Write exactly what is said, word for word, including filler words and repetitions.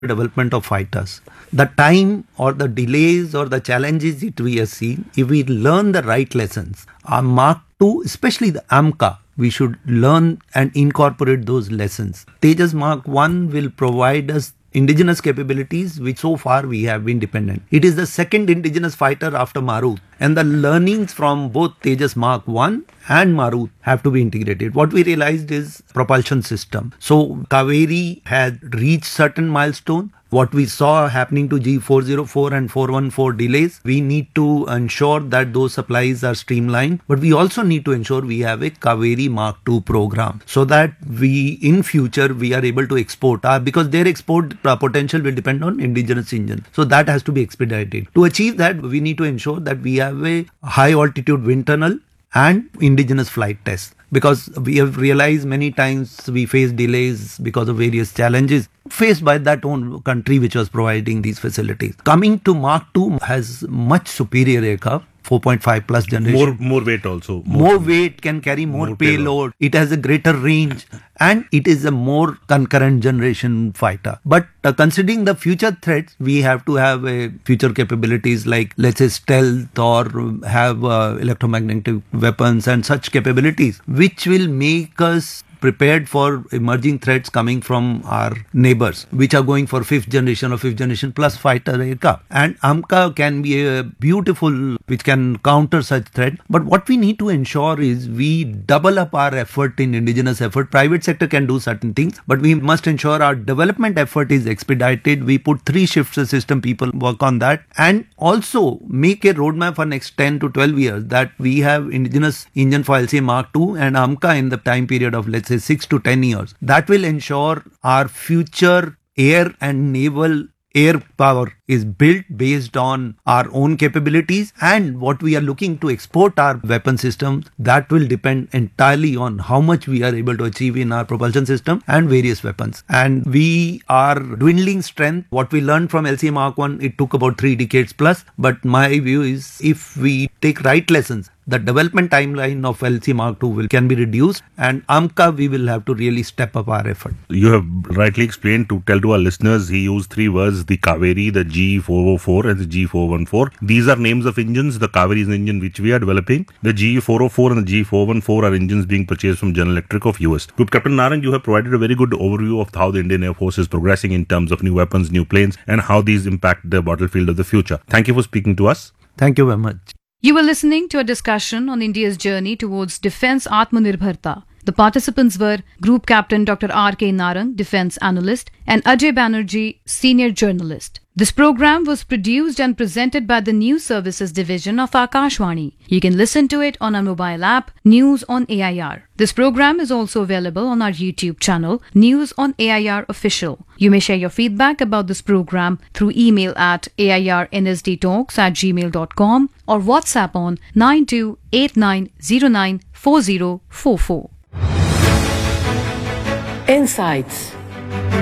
development of fighters. The time or the delays or the challenges that we have seen, if we learn the right lessons, our Mark two, especially the AMCA, we should learn and incorporate those lessons. Tejas Mark one will provide us indigenous capabilities which so far we have been dependent. It is the second indigenous fighter after Marut, and the learnings from both Tejas Mark one and Marut have to be integrated. What we realized is propulsion system. So Kaveri had reached certain milestone. What we saw happening to G four oh four and four one four delays, we need to ensure that those supplies are streamlined. But we also need to ensure we have a Kaveri Mark two program so that we, in future, we are able to export. Uh, because their export uh, potential will depend on indigenous engine. So that has to be expedited. To achieve that, we need to ensure that we have a high altitude wind tunnel and indigenous flight tests. Because we have realized many times we face delays because of various challenges faced by that own country which was providing these facilities. Coming to Mark two has much superior aircraft, four point five plus generation. More more weight also. More, more weight, can carry more, more payload. payload. It has a greater range and it is a more concurrent generation fighter. But uh, considering the future threats, we have to have uh, future capabilities like, let's say, stealth or have uh, electromagnetic weapons and such capabilities, which will make us prepared for emerging threats coming from our neighbors, which are going for fifth generation or fifth generation plus fighter aircraft. And AMCA can be a beautiful, which can counter such threat. But what we need to ensure is we double up our effort in indigenous effort. Private sector can do certain things, but we must ensure our development effort is expedited. We put three shifts of system people work on that, and also make a roadmap for next ten to twelve years that we have indigenous engine for L C A Mark two and AMCA in the time period of, let's say, six to ten years. That will ensure our future air and naval air power is built based on our own capabilities, and what we are looking to export our weapon systems, that will depend entirely on how much we are able to achieve in our propulsion system and various weapons. And we are dwindling strength. What we learned from L C A Mark one, it took about three decades plus, but my view is if we take right lessons, the development timeline of L C A Mark two will, can be reduced, and AMCA we will have to really step up our effort. You have rightly explained, to tell to our listeners, he used three words, the Kaveri, the G four oh four and the G four one four. These are names of engines. The Kaveri is an engine which we are developing. The G four oh four and the G four one four are engines being purchased from General Electric of U S. Group Captain Narang, you have provided a very good overview of how the Indian Air Force is progressing in terms of new weapons, new planes, and how these impact the battlefield of the future. Thank you for speaking to us. Thank you very much. You were listening to a discussion on India's journey towards Defence Atmanirbharta. The participants were Group Captain Doctor R K Narang, Defence Analyst, and Ajay Banerjee, Senior Journalist. This program was produced and presented by the News Services Division of Akashvani. You can listen to it on our mobile app, News on A I R. This program is also available on our YouTube channel, News on A I R Official. You may share your feedback about this program through email at airnsdtalks at gmail dot com or WhatsApp on nine two eight nine zero nine four zero four four. Insights.